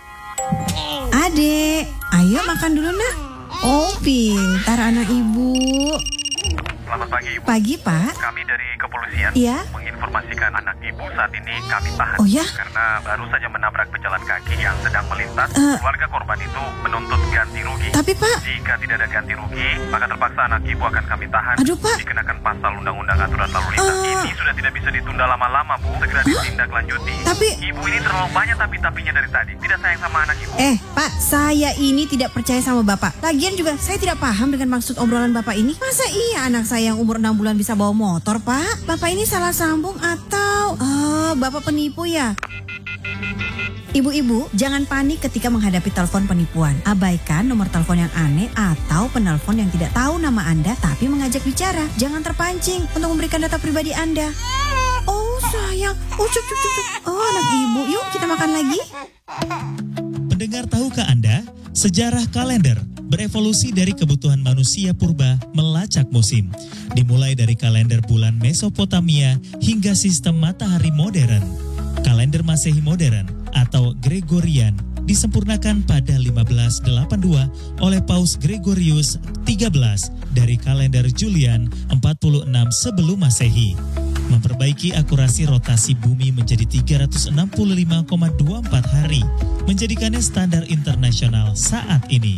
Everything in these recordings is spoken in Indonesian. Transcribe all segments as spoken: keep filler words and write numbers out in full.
Adek, ayo makan dulu nak. Oh, pintar anak ibu. Selamat pagi, Ibu. Pagi, Pak. Kami dari kepolisian Iya. menginformasikan anak Ibu saat ini kami tahan. Oh ya? Karena baru saja menabrak pejalan kaki yang sedang melintas. Uh, Keluarga korban itu menuntut ganti rugi. Tapi Pak, Jika tidak ada ganti rugi, maka terpaksa anak Ibu akan kami tahan. Aduh, Pak. Dikenakan pasal Undang-Undang Aturan Lalu Lintas. Uh, Ini sudah tidak bisa ditunda lama-lama, Bu. Segera ditindaklanjuti. Tapi, Ibu ini terlalu banyak tapi-tapinya dari tadi. Tidak sayang sama anak Ibu. eh Pak, saya ini tidak percaya sama Bapak. Lagian juga saya tidak paham dengan maksud obrolan Bapak ini. Masa iya anak saya yang umur enam bulan bisa bawa motor, Pak? Bapak ini salah sambung atau oh, Bapak penipu ya? Ibu-ibu, jangan panik ketika menghadapi telepon penipuan. Abaikan nomor telepon yang aneh atau penelpon yang tidak tahu nama Anda tapi mengajak bicara. Jangan terpancing untuk memberikan data pribadi Anda. Oh sayang, oh cuk cuk cuk. Oh anak ibu, yuk kita makan lagi. Pendengar, tahukah Anda, sejarah kalender berevolusi dari kebutuhan manusia purba melacak musim. Dimulai dari kalender bulan Mesopotamia hingga sistem matahari modern. Kalender Masehi modern atau Gregorian disempurnakan pada lima belas delapan puluh dua oleh Paus Gregorius tiga belas dari kalender Julian empat puluh enam sebelum Masehi. Memperbaiki akurasi rotasi bumi menjadi tiga ratus enam puluh lima koma dua empat hari, menjadikannya standar internasional saat ini.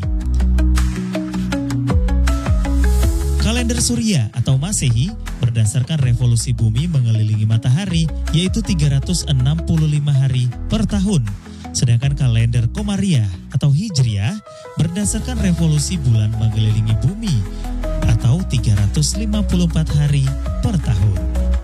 Kalender Surya atau Masehi berdasarkan revolusi bumi mengelilingi matahari yaitu tiga ratus enam puluh lima hari per tahun. Sedangkan kalender Komariah atau Hijriah berdasarkan revolusi bulan mengelilingi bumi atau tiga ratus lima puluh empat hari per tahun.